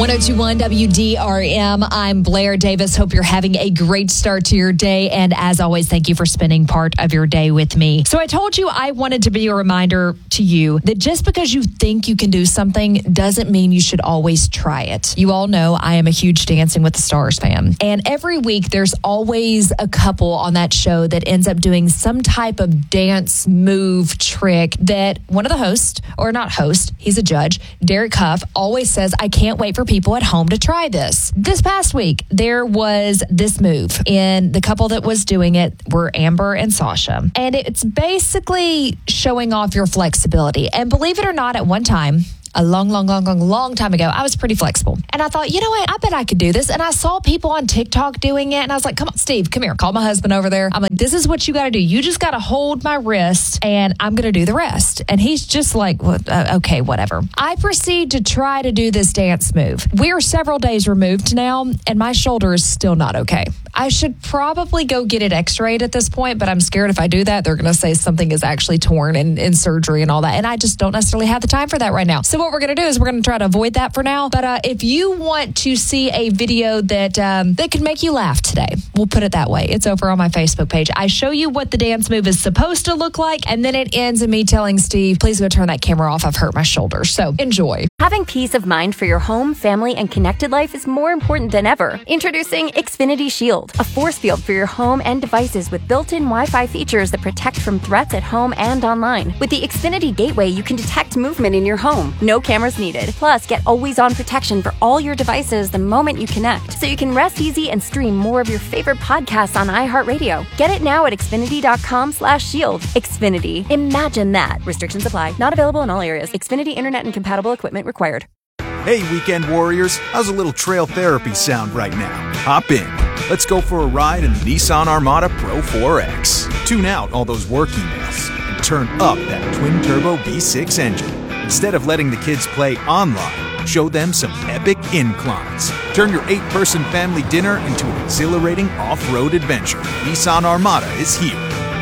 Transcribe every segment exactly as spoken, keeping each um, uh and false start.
one oh two point one W D R M. I'm Blair Davis. Hope you're having a great start to your day. And as always, thank you for spending part of your day with me. So I told you I wanted to be a reminder to you that just because you think you can do something doesn't mean you should always try it. You all know I am a huge Dancing with the Stars fan. And every week there's always a couple on that show that ends up doing some type of dance move trick that one of the hosts, or not host, he's a judge, Derek Huff, always says, I can't wait for people at home to try this. This past week, there was this move, and the couple that was doing it were Amber and Sasha. And it's basically showing off your flexibility. And believe it or not, at one time, a long, long, long, long, long time ago, I was pretty flexible. And I thought, you know what? I bet I could do this. And I saw people on TikTok doing it. And I was like, come on, Steve, come here. Call my husband over there. I'm like, this is what you got to do. You just got to hold my wrist and I'm going to do the rest. And he's just like, well, uh, okay, whatever. I proceed to try to do this dance move. We are several days removed now and my shoulder is still not okay. I should probably go get it x-rayed at this point, but I'm scared if I do that, they're going to say something is actually torn in, in surgery and all that. And I just don't necessarily have the time for that right now. So what we're going to do is we're going to try to avoid that for now. But uh, if you want to see a video that um, that could make you laugh today, we'll put it that way. It's over on my Facebook page. I show you what the dance move is supposed to look like, and then it ends in me telling Steve, please go turn that camera off. I've hurt my shoulder. So enjoy. Having peace of mind for your home, family, and connected life is more important than ever. Introducing Xfinity Shield, a force field for your home and devices with built-in Wi-Fi features that protect from threats at home and online. With the Xfinity Gateway, you can detect movement in your home. No cameras needed. Plus, get always-on protection for all your devices the moment you connect, so you can rest easy and stream more of your favorite podcasts on iHeartRadio. Get it now at Xfinity.com slash shield. Xfinity. Imagine that. Restrictions apply. Not available in all areas. Xfinity Internet and compatible equipment required. Hey, weekend warriors. How's a little trail therapy sound right now? Hop in. Let's go for a ride in the Nissan Armada Pro four X. Tune out all those work emails and turn up that twin-turbo V six engine. Instead of letting the kids play online, show them some epic inclines. Turn your eight-person family dinner into an exhilarating off-road adventure. Nissan Armada is here.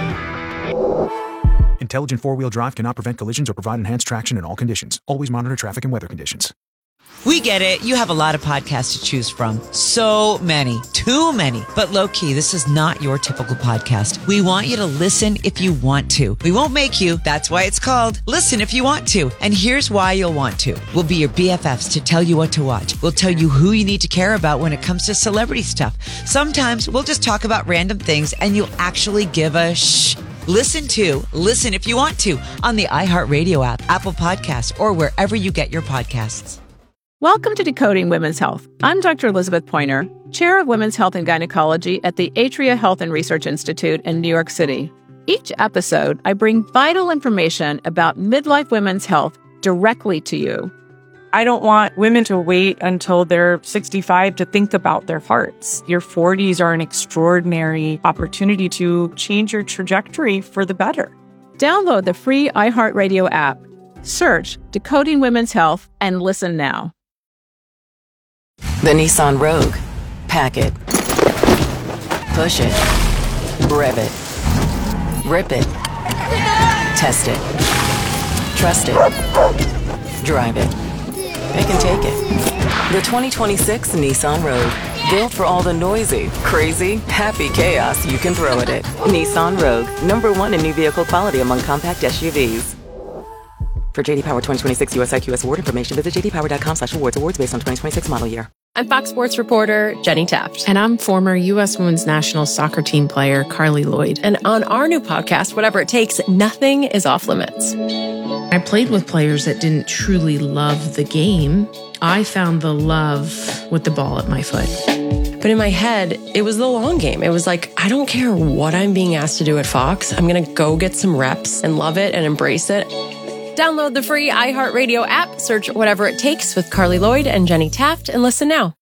Intelligent four-wheel drive cannot prevent collisions or provide enhanced traction in all conditions. Always monitor traffic and weather conditions. We get it. You have a lot of podcasts to choose from. So many. Too many. But low-key, this is not your typical podcast. We want you to listen if you want to. We won't make you. That's why it's called Listen If You Want To. And here's why you'll want to. We'll be your B F Fs to tell you what to watch. We'll tell you who you need to care about when it comes to celebrity stuff. Sometimes we'll just talk about random things and you'll actually give a shh. Listen to Listen If You Want To on the iHeartRadio app, Apple Podcasts, or wherever you get your podcasts. Welcome to Decoding Women's Health. I'm Doctor Elizabeth Pointer, Chair of Women's Health and Gynecology at the Atria Health and Research Institute in New York City. Each episode, I bring vital information about midlife women's health directly to you. I don't want women to wait until they're sixty-five to think about their hearts. Your forties are an extraordinary opportunity to change your trajectory for the better. Download the free iHeartRadio app. Search Decoding Women's Health and listen now. The Nissan Rogue. Pack it. Push it. Rev it. Rip it. Test it. Trust it. Drive it. Pick and take it. The twenty twenty-six Nissan Rogue. Built for all the noisy, crazy, happy chaos you can throw at it. Nissan Rogue. Number one in new vehicle quality among compact S U Vs. For J D Power twenty twenty-six U S I Q S award information, visit j d power dot com slash awards. Awards based on twenty twenty-six model year. I'm Fox Sports reporter Jenny Taft. And I'm former U S Women's National Soccer Team player Carly Lloyd. And on our new podcast, Whatever It Takes, nothing is off limits. I played with players that didn't truly love the game. I found the love with the ball at my foot. But in my head, it was the long game. It was like, I don't care what I'm being asked to do at Fox. I'm going to go get some reps and love it and embrace it. Download the free iHeartRadio app, search Whatever It Takes with Carly Lloyd and Jenny Taft, and listen now.